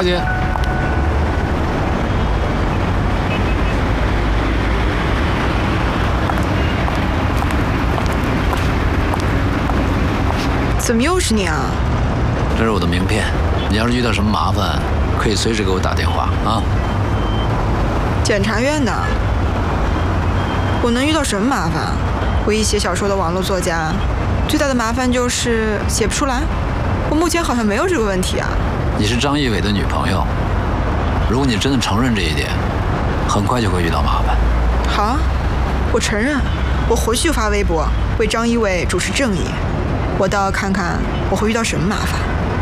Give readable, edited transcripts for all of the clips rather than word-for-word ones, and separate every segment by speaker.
Speaker 1: 小姐。
Speaker 2: 怎么又是你啊？
Speaker 1: 这是我的名片，你要是遇到什么麻烦，可以随时给我打电话啊。
Speaker 2: 检察院的，我能遇到什么麻烦？我一写小说的网络作家，最大的麻烦就是写不出来。我目前好像没有这个问题啊。
Speaker 1: 你是张一伟的女朋友，如果你真的承认这一点，很快就会遇到麻烦。
Speaker 2: 好啊，我承认，我回去就发微博为张一伟主持正义。我倒要看看我会遇到什么麻烦。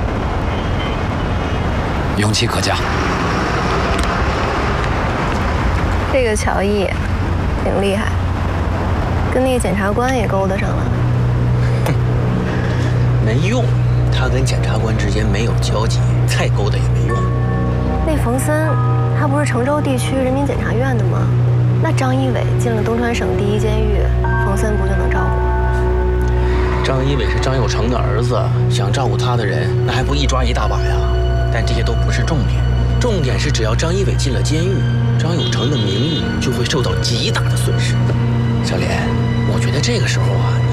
Speaker 1: 勇气可嘉。
Speaker 3: 这个乔毅挺厉害，跟那个检察官也勾搭上了。
Speaker 4: 没用，他跟检察官之间没有交集，再勾搭也没用。
Speaker 3: 那冯森，他不是成州地区人民检察院的吗？那张一伟进了东川省第1监狱，冯森不就能照顾？
Speaker 4: 张一伟是张有成的儿子，想照顾他的人，那还不一抓一大把呀？但这些都不是重点，重点是只要张一伟进了监狱，张有成的名誉就会受到极大的损失。小莲，我觉得这个时候啊，